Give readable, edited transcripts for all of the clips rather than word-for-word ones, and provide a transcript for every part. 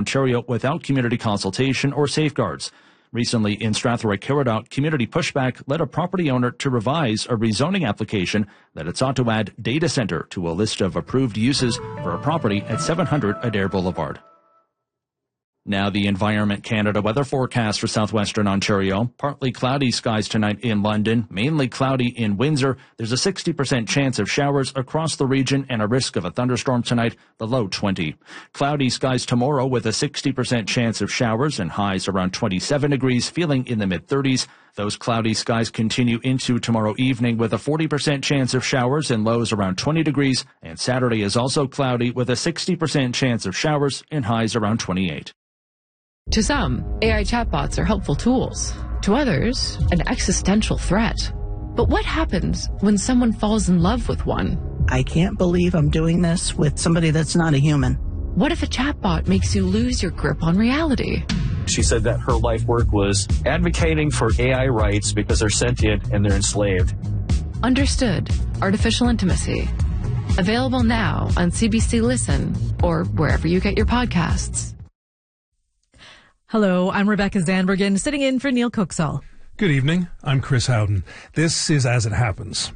Ontario without community consultation or safeguards. Recently, in Strathroy-Caradoc, community pushback led a property owner to revise a rezoning application that it sought to add data center to a list of approved uses for a property at 700 Adair Boulevard. Now the Environment Canada weather forecast for southwestern Ontario. Partly cloudy skies tonight in London, mainly cloudy in Windsor. There's a 60% chance of showers across the region and a risk of a thunderstorm tonight, the low 20. Cloudy skies tomorrow with a 60% chance of showers and highs around 27 degrees, feeling in the mid-30s. Those cloudy skies continue into tomorrow evening with a 40% chance of showers and lows around 20 degrees. And Saturday is also cloudy with a 60% chance of showers and highs around 28. To some, AI chatbots are helpful tools. To others, an existential threat. But what happens when someone falls in love with one? I can't believe I'm doing this with somebody that's not a human. What if a chatbot makes you lose your grip on reality? She said that her life work was advocating for AI rights because they're sentient and they're enslaved. Understood. Artificial Intimacy. Available now on CBC Listen or wherever you get your podcasts. Hello, I'm Rebecca Zandbergen, sitting in for Neil Cooksall. Good evening. I'm Chris Howden. This is As It Happens.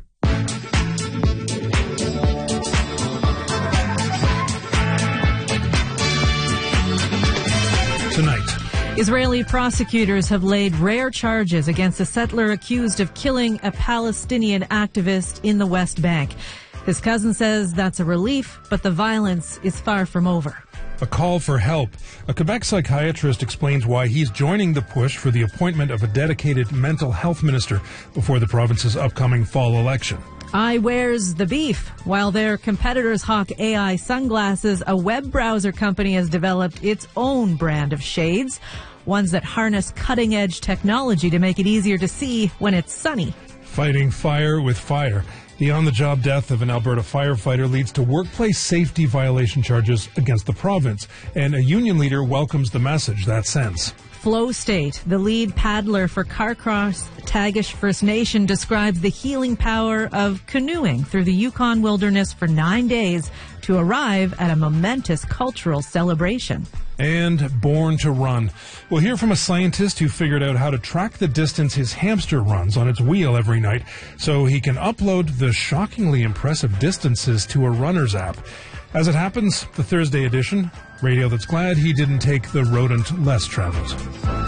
Tonight, Israeli prosecutors have laid rare charges against a settler accused of killing a Palestinian activist in the West Bank. His cousin says that's a relief, but the violence is far from over. a call for help. A Quebec psychiatrist explains why he's joining the push for the appointment of a dedicated mental health minister before the province's upcoming fall election. Where's the beef? While their competitors hawk AI sunglasses, a web browser company has developed its own brand of shades, ones that harness cutting-edge technology to make it easier to see when it's sunny. Fighting fire with fire. The on-the-job death of an Alberta firefighter leads to workplace safety violation charges against the province, and a union leader welcomes the message that sends. Flow State, the lead paddler for Carcross Tagish First Nation, describes the healing power of canoeing through the Yukon wilderness for 9 days to arrive at a momentous cultural celebration. And Born to Run. We'll hear from a scientist who figured out how to track the distance his hamster runs on its wheel every night so he can upload the shockingly impressive distances to a runner's app. As it happens, the Thursday edition, radio that's glad he didn't take the rodent less traveled.